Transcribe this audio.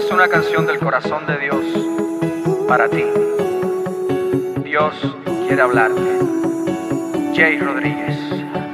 es una canción del corazón de Dios para ti. Dios quiere hablarte. Jay Rodríguez.